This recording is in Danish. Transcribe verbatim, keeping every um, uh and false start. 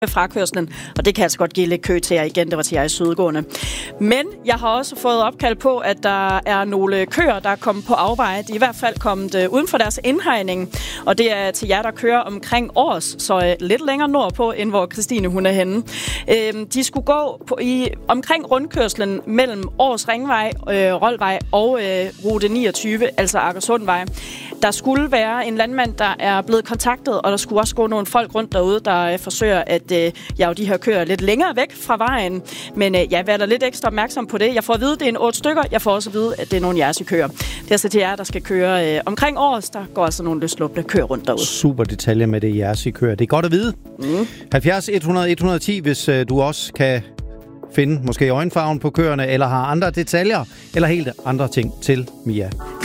frakørslen, og det kan altså godt give lidt kø til jer igen. Det var til jer i sydgående. Men jeg har også fået opkald på, at der er nogle køer, der er kommet på afveje. De er i hvert fald kommet uh, uden for deres indhegning, og det er til jer, der kører omkring Års, så uh, lidt længere nordpå, end hvor Christine hun er henne. Uh, de skulle gå på, i, omkring rundkørslen mellem Års Ringvej, uh, Roldvej og uh, rute niogtyve, altså Akersundvej. Der skulle være en landmand, der er blevet kontaktet, og der skulle også gå nogle folk rundt derude, der uh, forsøger at øh, ja, jo, de her kører lidt længere væk fra vejen. Men øh, jeg er lidt ekstra opmærksom på det. Jeg får at vide, at det er en otte stykker. Jeg får også at vide, at det er nogle jeres, I kører. Det er altså til jer, der skal køre øh, omkring Års. Der går altså nogle løslupne kører rundt derude. Super detaljer med det jeres, I kører. Det er godt at vide. Mm. halvfjerds et hundrede et hundrede og ti, hvis øh, du også kan finde måske øjenfarven på køerne, eller har andre detaljer, eller helt andre ting til Mia.